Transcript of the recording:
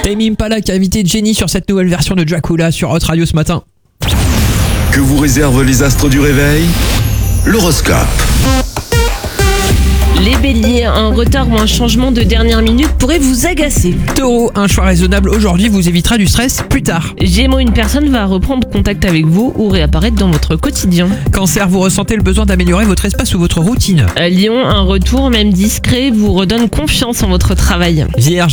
Tame Impala qui a invité Jenny sur cette nouvelle version de Dracula sur Hot Radio ce matin. Que vous réservent les astres du réveil? L'horoscope. Les béliers, un retard ou un changement de dernière minute pourrait vous agacer. Taureau, un choix raisonnable aujourd'hui vous évitera du stress plus tard. Gémeaux, une personne va reprendre contact avec vous ou réapparaître dans votre quotidien. Cancer, vous ressentez le besoin d'améliorer votre espace ou votre routine. Lion, un retour même discret vous redonne confiance en votre travail. Vierge,